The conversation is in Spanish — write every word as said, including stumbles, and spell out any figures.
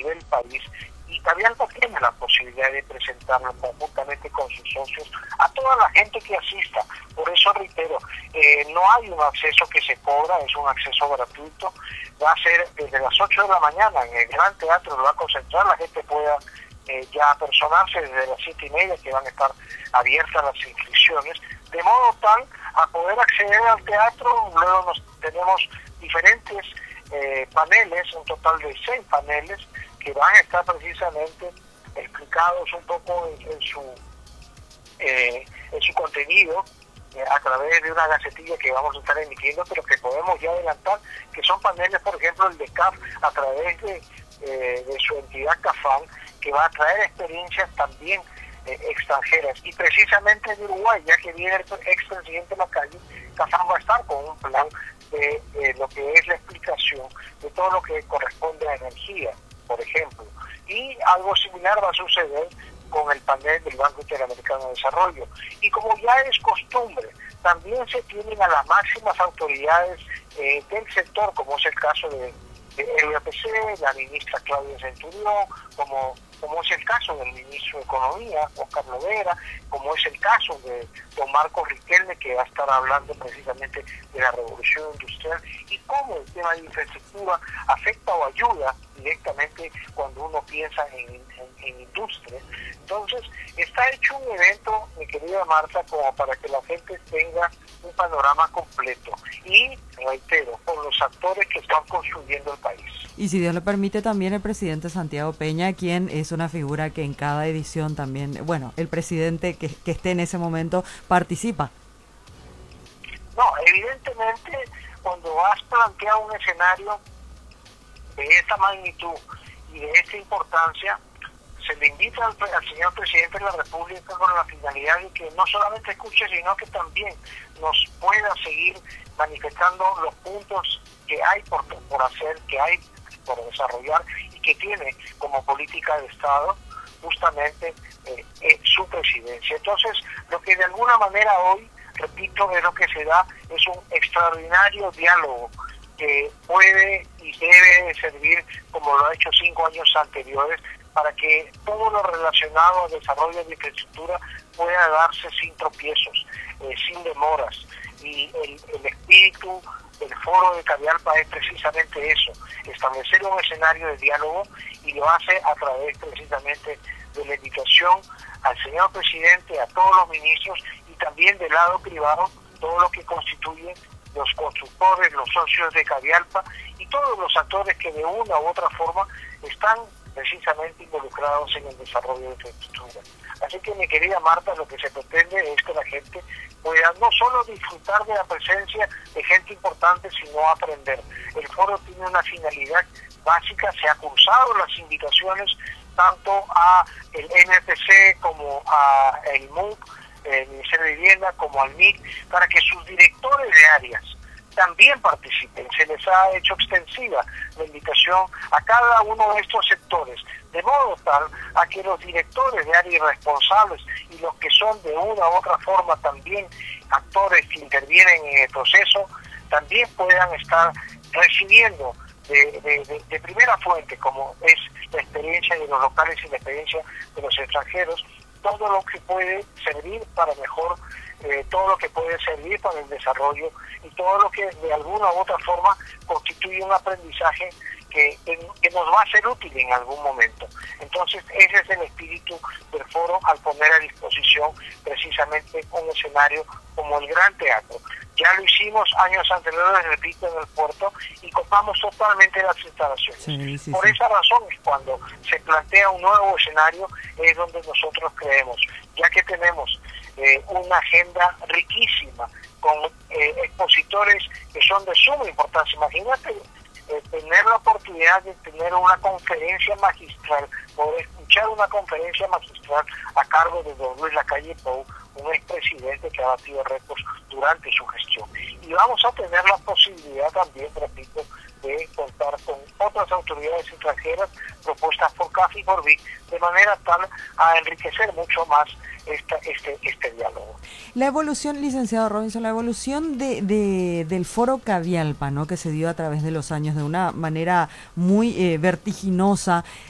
nivel país, y Cavialpa tiene la posibilidad de presentarlo conjuntamente con sus socios a toda la gente que asista. Por eso reitero, eh, no hay un acceso que se cobra, es un acceso gratuito. Va a ser desde las ocho de la mañana en el Gran Teatro del Banco Central, la gente pueda eh, ya personarse desde las siete y media, que van a estar abiertas las inscripciones, de modo tal a poder acceder al teatro. Luego nos tenemos diferentes eh, paneles, un total de seis paneles, que van a estar precisamente explicados un poco en, en su eh, en su contenido eh, a través de una gacetilla que vamos a estar emitiendo, pero que podemos ya adelantar, que son paneles, por ejemplo, el de C A F, a través de, eh, de su entidad CAFAN, que va a traer experiencias también eh, extranjeras, y precisamente de Uruguay, ya que viene el expresidente Macaya, CAFAN va a estar con un plan de eh, lo que es la explicación de todo lo que corresponde a energía, por ejemplo, y algo similar va a suceder con el panel del Banco Interamericano de Desarrollo. Y como ya es costumbre, también se tienen a las máximas autoridades eh, del sector, como es el caso de, de E V P C, la ministra Claudia Centurión, como, como es el caso del ministro de Economía, Oscar Lovera, como es el caso de don Marcos Riquelme, que va a estar hablando precisamente de la revolución industrial y cómo el tema de infraestructura afecta o ayuda directamente cuando uno piensa en, en, en industria. Entonces, está hecho un evento, mi querida Marta, como para que la gente tenga un panorama completo y, reitero, con los actores que están construyendo el país. Y si Dios lo permite, también el presidente Santiago Peña, quien es una figura que en cada edición también, bueno, el presidente que, que esté en ese momento participa. No, evidentemente, cuando has planteado un escenario de esta magnitud y de esta importancia, se le invita al, al señor presidente de la República con la finalidad de que no solamente escuche, sino que también nos pueda seguir manifestando los puntos que hay por, por hacer, que hay por desarrollar y que tiene como política de Estado justamente eh, eh, su presidencia. Entonces, lo que de alguna manera hoy, repito, es lo que se da, es un extraordinario diálogo que puede y debe servir, como lo ha hecho cinco años anteriores, para que todo lo relacionado al desarrollo de infraestructura pueda darse sin tropiezos, eh, sin demoras. Y el, el espíritu del foro de Cavialpa es precisamente eso, establecer un escenario de diálogo, y lo hace a través precisamente de la invitación al señor presidente, a todos los ministros, y también del lado privado, todo lo que constituye los constructores, los socios de Cavialpa y todos los actores que de una u otra forma están precisamente involucrados en el desarrollo de infraestructura. Así que, mi querida Marta, lo que se pretende es que la gente pueda no solo disfrutar de la presencia de gente importante, sino aprender. El foro tiene una finalidad básica, se han cursado las invitaciones tanto a el N P C como a el M U C, el Ministerio de Vivienda, como al M I C, para que sus directores de áreas también participen. Se les ha hecho extensiva la invitación a cada uno de estos sectores, de modo tal a que los directores de áreas responsables y los que son de una u otra forma también actores que intervienen en el proceso, también puedan estar recibiendo de, de, de, de primera fuente, como es la experiencia de los locales y la experiencia de los extranjeros, todo lo que puede servir para mejor, eh, todo lo que puede servir para el desarrollo y todo lo que de alguna u otra forma constituye un aprendizaje que, que nos va a ser útil en algún momento. Entonces, ese es el espíritu del foro, al poner a disposición precisamente un escenario como el Gran Teatro. Ya lo hicimos años anteriores, repito, en el puerto, y copamos totalmente las instalaciones. Sí, sí, Por sí. esa razón, cuando se plantea un nuevo escenario, es donde nosotros creemos, ya que tenemos eh, una agenda riquísima, con eh, expositores que son de suma importancia. Imagínate eh, tener la oportunidad de tener una conferencia magistral, poder escuchar una conferencia magistral a cargo de don Luis Lacalle Pou, un expresidente que ha batido récords durante su gestión. Y vamos a tener la posibilidad también, repito, de contar con otras autoridades extranjeras propuestas por C A F y por B I C, de manera tal a enriquecer mucho más esta, este, este diálogo. La evolución, licenciado Robinson, la evolución de, de del foro Cavialpa, ¿no?, que se dio a través de los años de una manera muy eh, vertiginosa,